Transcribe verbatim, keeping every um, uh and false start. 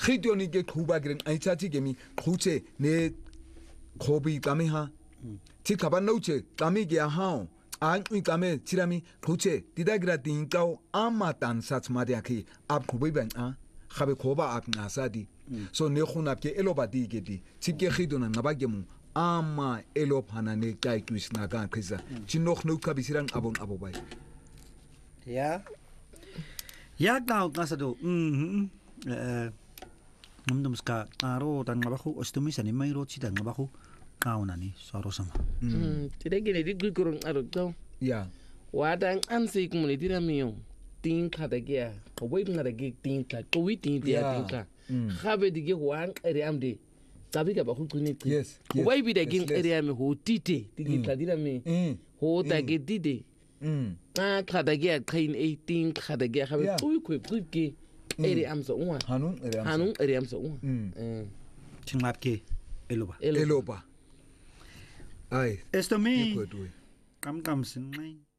khidoni ke qhuba ke ai chathi ke mi qhuche ne khobi kame ha ti khaba no che kame ke ha an ui kame tirami qhuche tidagra tin kau amatan satsmadia ki ab khobi ban a khabe khoba ak nasadi so ne khuna ke elobadi ke di tike khidona ngaba ke mu ama elop hanane kai twis na kan khiza chinoch no kabisirang abon abobai ya ya kau kasado mhm eh mundum ska aro tan ngabahu ostumi sani mai ro chi tan ngabahu kau nani soro sama mm tide gene di gukurung aro to ya wadan anse kumuni tira miyo tin khada gya ko boy ngada ge tin ka ko wi tin dia tin ka khabe dige wan ere amde tabi ka ba khu kuni yes ko boy bi de gin ere am ho tite dige tadira mi ho ta ge dide mm ta khada gya khain eighteen khada gya khabe ko ko ko ke ere am so wa hanun ere am hanun ere am so wa mm chingap ke eloba eloba ai esto mi kam kam sin mai